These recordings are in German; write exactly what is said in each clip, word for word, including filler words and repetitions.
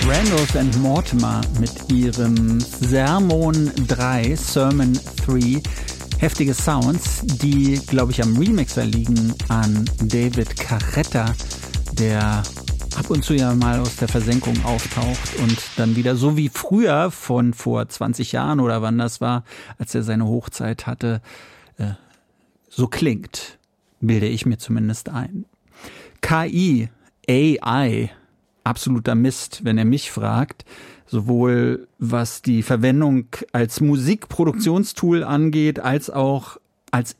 Randolph and Mortimer mit ihrem Sermon drei, Sermon drei. Heftige Sounds, die, glaube ich, am Remixer liegen an David Carretta, der ab und zu ja mal aus der Versenkung auftaucht und dann wieder so wie früher von vor zwanzig Jahren oder wann das war, als er seine Hochzeit hatte, äh, so klingt, bilde ich mir zumindest ein. K I, A I, absoluter Mist, wenn er mich fragt, sowohl was die Verwendung als Musikproduktionstool angeht, als auch als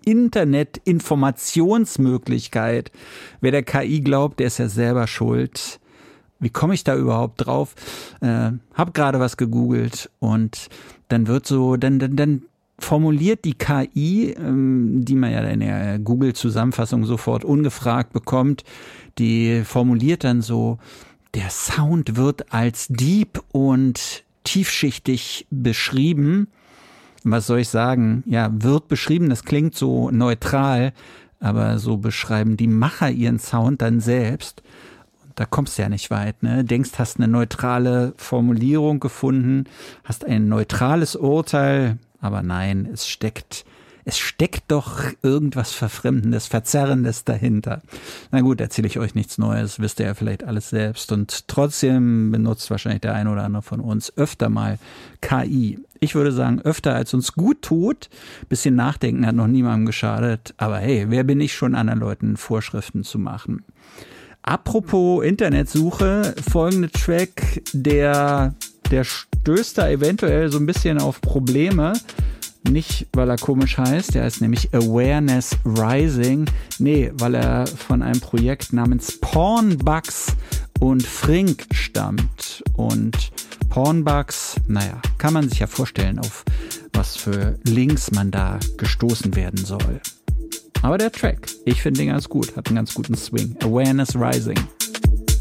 Internet-Informationsmöglichkeit. Wer der K I glaubt, der ist ja selber schuld. Wie komme ich da überhaupt drauf? Äh, hab gerade was gegoogelt und dann wird so, dann, dann, dann formuliert die K I, ähm, die man ja in der Google-Zusammenfassung sofort ungefragt bekommt, die formuliert dann so: Der Sound wird als deep und tiefschichtig beschrieben. Was soll ich sagen? Ja, wird beschrieben, das klingt so neutral, aber so beschreiben die Macher ihren Sound dann selbst. Und da kommst du ja nicht weit, ne? Denkst, hast eine neutrale Formulierung gefunden, hast ein neutrales Urteil, aber nein, es steckt Es steckt doch irgendwas Verfremdendes, Verzerrendes dahinter. Na gut, erzähle ich euch nichts Neues, wisst ihr ja vielleicht alles selbst. Und trotzdem benutzt wahrscheinlich der ein oder andere von uns öfter mal K I. Ich würde sagen, öfter als uns gut tut. Bisschen nachdenken hat noch niemandem geschadet. Aber hey, wer bin ich schon, anderen Leuten Vorschriften zu machen? Apropos Internetsuche, folgende Track, der, der stößt da eventuell so ein bisschen auf Probleme. Nicht, weil er komisch heißt, der heißt nämlich Awareness Rising. Nee, weil er von einem Projekt namens Pornbugs und Frink stammt. Und Pornbugs, naja, kann man sich ja vorstellen, auf was für Links man da gestoßen werden soll. Aber der Track, ich finde den ganz gut, hat einen ganz guten Swing. Awareness Rising.